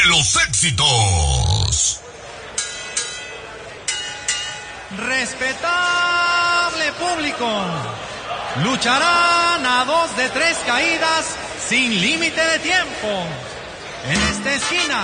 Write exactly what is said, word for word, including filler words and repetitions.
de los éxitos. Respetable público, lucharán a dos de tres caídas sin límite de tiempo. En esta esquina